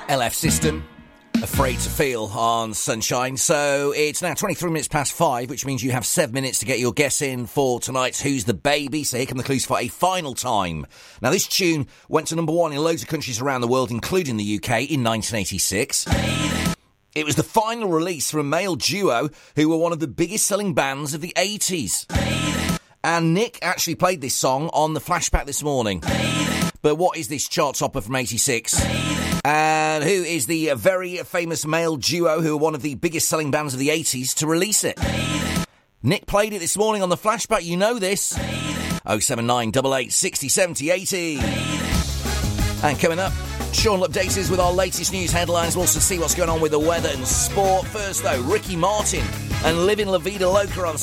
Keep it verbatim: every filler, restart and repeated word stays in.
L F System, Afraid to Feel on Sunshine. So it's now twenty-three minutes past five, which means you have seven minutes to get your guess in for tonight's Who's the Baby. So here come the clues for a final time. Now, this tune went to number one in loads of countries around the world, including the U K, in nineteen eighty-six. It was the final release from a male duo who were one of the biggest selling bands of the eighties. And Nick actually played this song on the Flashback this morning. But what is this chart topper from eighty-six? And who is the very famous male duo who are one of the biggest selling bands of the eighties to release it? Nick played it this morning on the Flashback. You know this. oh seven nine eight eight six oh seven oh eighty. And coming up, Sean will update us with our latest news headlines. We'll also see what's going on with the weather and sport. First, though, Ricky Martin and Living La Vida Loca on